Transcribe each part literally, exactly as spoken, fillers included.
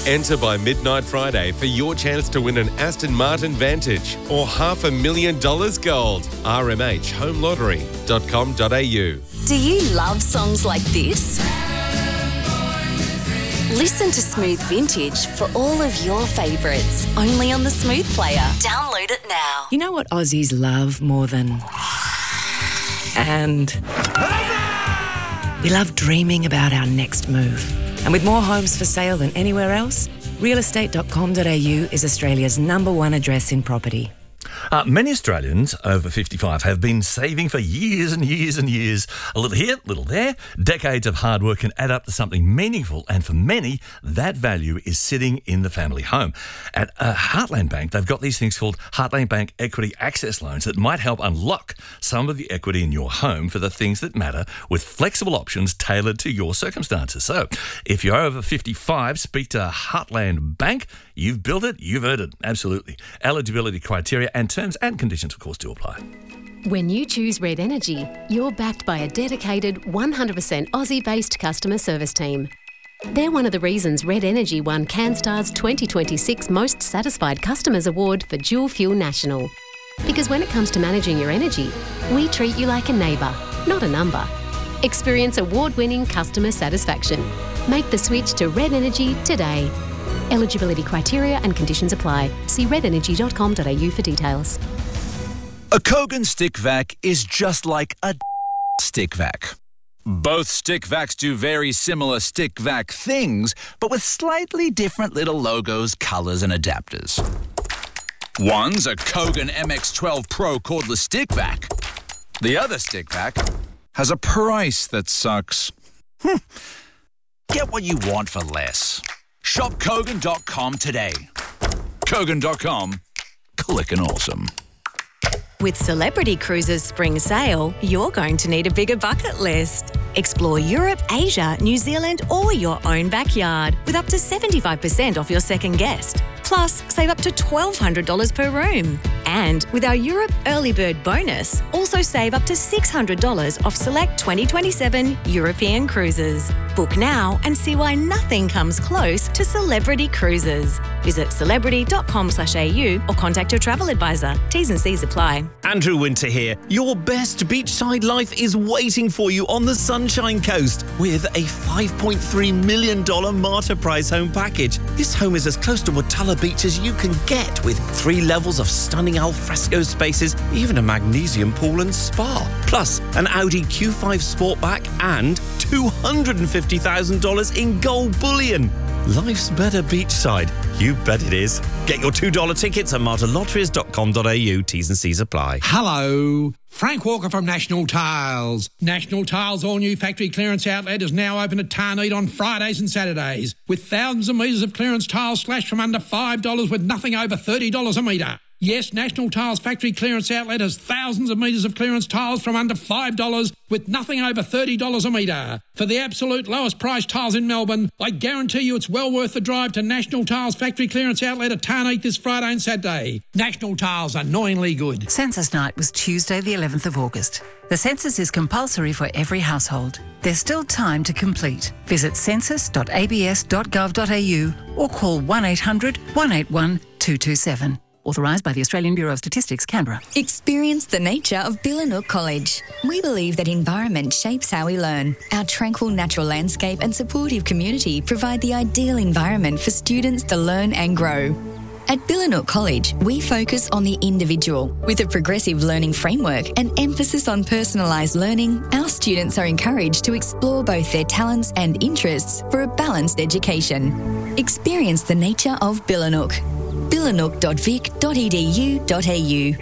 Enter by midnight Friday for your chance to win an Aston Martin Vantage or half a million dollars gold. r m h home lottery dot com dot a u. Do you love songs like this? Listen to Smooth Vintage for all of your favourites, only on the Smooth Player. Download it now. You know what Aussies love more than... And... we love dreaming about our next move. And with more homes for sale than anywhere else, real estate dot com dot a u is Australia's number one address in property. Uh, many Australians over fifty-five have been saving for years and years and years. A little here, a little there. Decades of hard work can add up to something meaningful, and for many, that value is sitting in the family home. At uh, Heartland Bank, they've got these things called Heartland Bank Equity Access Loans that might help unlock some of the equity in your home for the things that matter, with flexible options tailored to your circumstances. So, if you're over fifty-five, speak to Heartland Bank. You've built it, you've earned it. Absolutely. Eligibility criteria and terms and conditions, of course, do apply. When you choose Red Energy, you're backed by a dedicated one hundred percent Aussie-based customer service team. They're one of the reasons Red Energy won CanStar's twenty twenty-six Most Satisfied Customers Award for Dual Fuel National. Because when it comes to managing your energy, we treat you like a neighbour, not a number. Experience award-winning customer satisfaction. Make the switch to Red Energy today. Eligibility criteria and conditions apply. See red energy dot com dot a u for details. A Kogan stick vac is just like a stick vac. Both stick vacs do very similar stick vac things, but with slightly different little logos, colours and adapters. One's a Kogan M X twelve Pro cordless stick vac. The other stick vac has a price that sucks. Hm. Get what you want for less. Shop Kogan dot com today. Kogan dot com. Clickin' awesome. With Celebrity Cruises Spring Sale, you're going to need a bigger bucket list. Explore Europe, Asia, New Zealand or your own backyard with up to seventy-five percent off your second guest. Plus, save up to twelve hundred dollars per room. And with our Europe Early Bird bonus, also save up to six hundred dollars off select twenty twenty-seven European cruises. Book now and see why nothing comes close to Celebrity Cruises. Visit celebrity dot com slash a u or contact your travel advisor. T's and C's apply. Andrew Winter here. Your best beachside life is waiting for you on the Sunshine Coast with a five point three million dollars Marta Prize home package. This home is as close to Watala Beach as you can get, with three levels of stunning alfresco spaces, even a magnesium pool and spa. Plus, an Audi Q five Sportback and two hundred fifty thousand dollars in gold bullion. Life's better beachside. You bet it is. Get your two dollar tickets at marta lotteries dot com dot a u. T's and C's apply. Hello. Frank Walker from National Tiles. National Tiles' all-new factory clearance outlet is now open at Tarneed on Fridays and Saturdays, with thousands of metres of clearance tiles slashed from under five dollars with nothing over thirty dollars a metre. Yes, National Tiles factory clearance outlet has thousands of metres of clearance tiles from under five dollars with nothing over thirty dollars a metre. For the absolute lowest price tiles in Melbourne, I guarantee you it's well worth the drive to National Tiles factory clearance outlet at Tarneed this Friday and Saturday. National Tiles, annoyingly good. Census night was Tuesday the eleventh of August. The census is compulsory for every household. There's still time to complete. Visit census dot a b s dot gov dot a u or call one eight hundred, one eight one, two two seven. Authorised by the Australian Bureau of Statistics, Canberra. Experience the nature of Billanook College. We believe that environment shapes how we learn. Our tranquil natural landscape and supportive community provide the ideal environment for students to learn and grow. At Billanook College, we focus on the individual. With a progressive learning framework and emphasis on personalised learning, our students are encouraged to explore both their talents and interests for a balanced education. Experience the nature of Billanook. billanook dot vic dot e d u dot a u.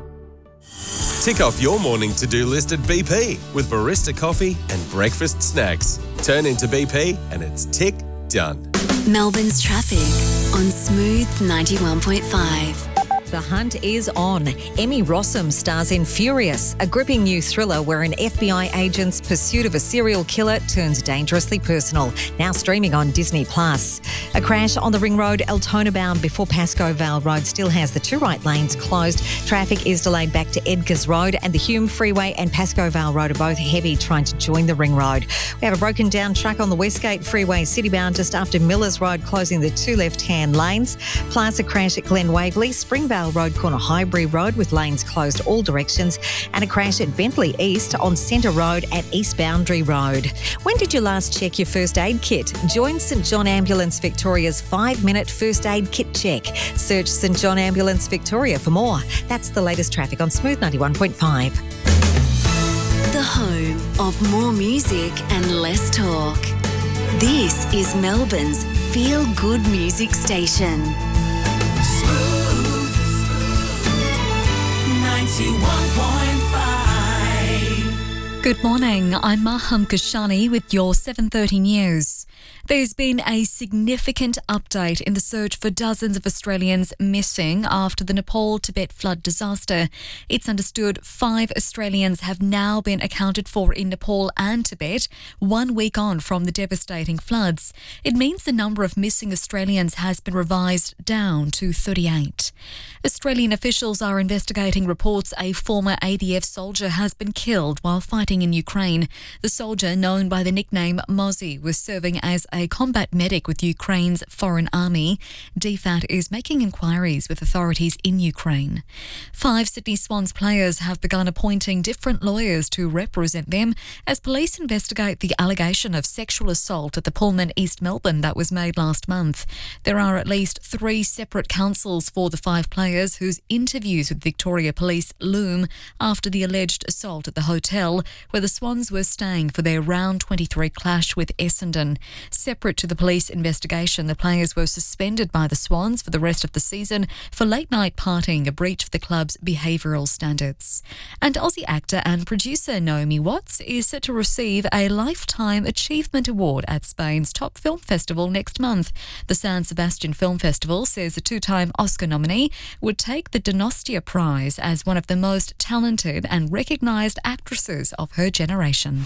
Tick off your morning to-do list at B P with barista coffee and breakfast snacks. Turn into B P and it's tick done. Melbourne's traffic on Smooth ninety-one point five. The hunt is on. Emmy Rossum stars in Furious, a gripping new thriller where an F B I agent's pursuit of a serial killer turns dangerously personal. Now streaming on Disney Plus. A crash on the Ring Road, Altona bound before Pascoe Vale Road still has the two right lanes closed. Traffic is delayed back to Edgars Road, and the Hume Freeway and Pascoe Vale Road are both heavy trying to join the Ring Road. We have a broken down truck on the Westgate Freeway citybound just after Millers Road, closing the two left-hand lanes. Plus a crash at Glen Waverley, Springvale Road corner Highbury Road with lanes closed all directions, and a crash at Bentley East on Centre Road at East Boundary Road. When did you last check your first aid kit? Join St John Ambulance Victoria's five-minute first aid kit check. Search St John Ambulance Victoria for more. That's the latest traffic on Smooth ninety-one point five. The home of more music and less talk. This is Melbourne's feel-good music station. ninety-one point five. Good morning, I'm Maham Kashani with your seven thirty news. There's been a significant update in the search for dozens of Australians missing after the Nepal-Tibet flood disaster. It's understood five Australians have now been accounted for in Nepal and Tibet, one week on from the devastating floods. It means the number of missing Australians has been revised down to thirty-eight. Australian officials are investigating reports a former A D F soldier has been killed while fighting in Ukraine. The soldier, known by the nickname Mozzie, was serving as a combat medic with Ukraine's Foreign Army. D F A T is making inquiries with authorities in Ukraine. Five Sydney Swans players have begun appointing different lawyers to represent them as police investigate the allegation of sexual assault at the Pullman East Melbourne that was made last month. There are at least three separate counsels for the five players whose interviews with Victoria Police loom after the alleged assault at the hotel where the Swans were staying for their round twenty-three clash with Essendon. Separate to the police investigation, the players were suspended by the Swans for the rest of the season for late-night partying, a breach of the club's behavioural standards. And Aussie actor and producer Naomi Watts is set to receive a Lifetime Achievement Award at Spain's top film festival next month. The San Sebastian Film Festival says the two-time Oscar nominee would take the Donostia Prize as one of the most talented and recognised actresses of her generation.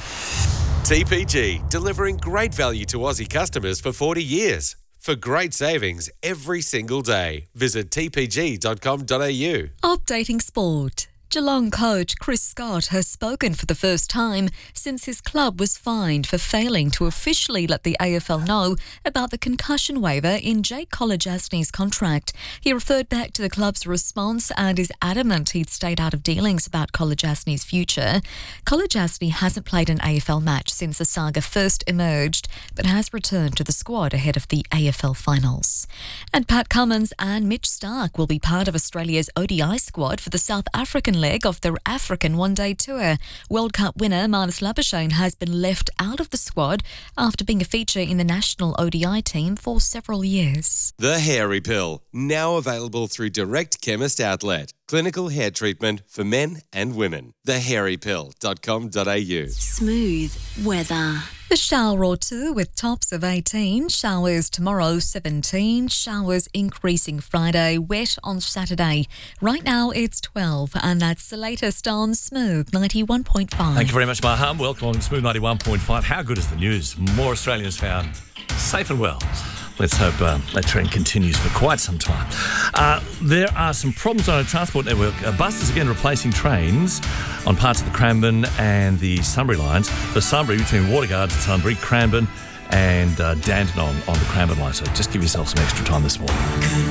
T P G, delivering great value to Aussie customers for forty years. For great savings every single day, visit t p g dot com dot a u. Updating sport. Geelong coach Chris Scott has spoken for the first time since his club was fined for failing to officially let the A F L know about the concussion waiver in Jake Kolodjasny's contract. He referred back to the club's response and is adamant he'd stayed out of dealings about Kolodjasny's future. Kolodjasny hasn't played an A F L match since the saga first emerged, but has returned to the squad ahead of the A F L finals. And Pat Cummins and Mitch Starc will be part of Australia's O D I squad for the South African leg of their African one-day tour. World Cup winner Marnus Labuschagne has been left out of the squad after being a feature in the national O D I team for several years. The Hairy Pill, now available through Direct Chemist Outlet. Clinical hair treatment for men and women. the hairy pill dot com dot a u. Smooth weather. A shower or two with tops of eighteen, showers tomorrow seventeen, showers increasing Friday, wet on Saturday. Right now it's twelve, and that's the latest on Smooth ninety-one point five. Thank you very much, Maham. Welcome on Smooth ninety-one point five. How good is the news? More Australians found safe and well. Let's hope uh, that trend continues for quite some time. Uh, there are some problems on our transport network. Uh, buses again replacing trains on parts of the Cranbourne and the Sunbury lines. The Sunbury between Waterguards and Sunbury, Cranbourne and uh, Dandenong on the Cranbourne line. So just give yourself some extra time this morning.